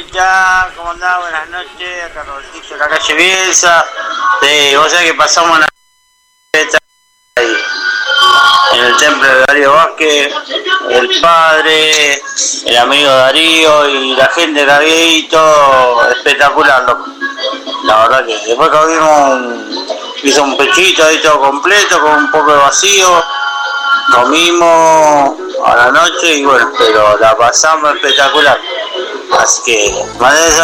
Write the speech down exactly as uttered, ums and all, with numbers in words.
Lucha, ¿cómo andás? Buenas noches, acá Robertito de la calle Bielsa. Sí, vos sabés que pasamos una fiesta ahí, en el templo de Darío Vázquez, el padre, el amigo Darío y la gente que había ahí, todo espectacular, loco. La verdad que después comimos un, hizo un pechito ahí todo completo, con un poco de vacío, comimos a la noche y bueno, pero la pasamos espectacular. Así que,